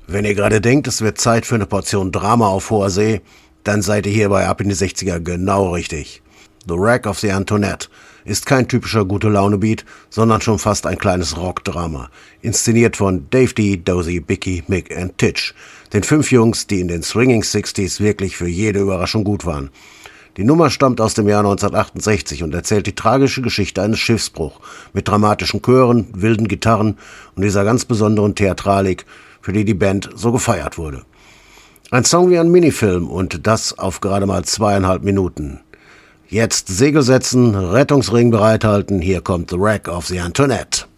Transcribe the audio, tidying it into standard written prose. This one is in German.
Wenn ihr gerade denkt, es wird Zeit für eine Portion Drama auf hoher See, dann seid ihr hierbei Ab in die 60er genau richtig. The Wreck of the Antoinette ist kein typischer Gute-Laune-Beat, sondern schon fast ein kleines Rockdrama. Inszeniert von Dave D., Dozy, Bicky, Mick und Titch, den 5 Jungs, die in den Swinging 60s wirklich für jede Überraschung gut waren. Die Nummer stammt aus dem Jahr 1968 und erzählt die tragische Geschichte eines Schiffsbruchs mit dramatischen Chören, wilden Gitarren und dieser ganz besonderen Theatralik, für die die Band so gefeiert wurde. Ein Song wie ein Minifilm und das auf gerade mal 2,5 Minuten. Jetzt Segel setzen, Rettungsring bereithalten, hier kommt The Wreck of the Antoinette.